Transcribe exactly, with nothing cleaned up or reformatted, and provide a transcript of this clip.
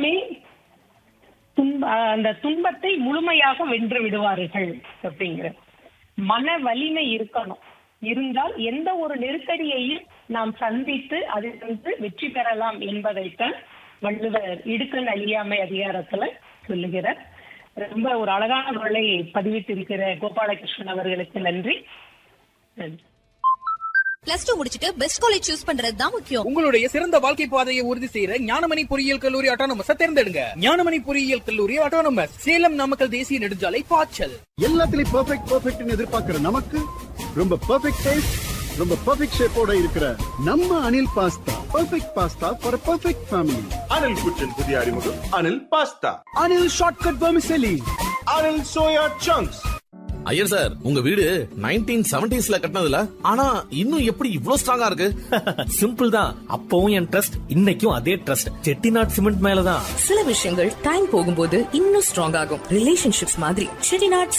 எல்லாமே துன்ப அந்த துன்பத்தை முழுமையாக வென்று விடுவார்கள் அப்படிங்கிற மன வலிமை இருக்கணும். இருந்தால் எந்த ஒரு நெருக்கடியையும் நாம் சந்தித்து அதிலிருந்து வெற்றி பெறலாம் என்பதைத்தான் வள்ளுவர் இடுக்கண் அழியாமை அதிகாரத்துல சொல்லுகிறார். ரொம்ப ஒரு அழகான குரலை பதிவிட்டிருக்கிற கோபாலகிருஷ்ணன் அவர்களுக்கு நன்றி. நன்றி. பிளஸ் டூ முடிச்சிட்டு பெஸ்ட் காலேஜ் சூஸ் பண்றது தான் முக்கியம். உங்களுடைய சிறந்த வாழ்க்கை பாதையை உறுதி செய்யற ஞானமணி பொறியியல் கல்லூரி ஆட்டோனமஸ் தேர்ந்தெடுங்க. ஞானமணி பொறியியல் கல்லூரி ஆட்டோனமஸ், சேலம் நாமக்கல் தேசிய நெடுஞ்சாலை பாய்ச்சல். எல்லாத்துலயும் பெர்ஃபெக்ட் பெர்ஃபெக்ட்னு எதிர்பார்க்கிற நமக்கு ரொம்ப பெர்ஃபெக்ட் டேஸ்ட், ரொம்ப பெர்ஃபெக்ட் ஷேப்போட இருக்கிற நம்ம Anil pasta. Perfect pasta for perfect family. Anil குச்சின் புதிய அறிமுகம் Anil pasta. Anil shortcut vermicelli. Anil soya chunks. Iyer sir, உங்க வீடு நைன்டீன் செவன்டீஸ்ல கட்டினதுல ஆனா இன்னும் எப்படி இவ்ளோ ஸ்ட்ராங்கா இருக்கு? சிம்பிள் தான். அப்பவும் என் ட்ரஸ்ட், இன்னைக்கும் அதே ட்ரஸ்ட். செட்டிநாட் சிமெண்ட் மேலதான். சில விஷயங்கள் டைம் போகும்போது இன்னும் ஸ்ட்ராங் ஆகும். ரிலேஷன்ஷிப்ஸ் மாதிரி செட்டிநாட்